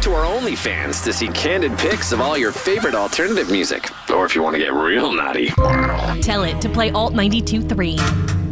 to our OnlyFans to see candid pics of all your favorite alternative music. Or if you want to get real naughty. Tell it to play Alt 92.3.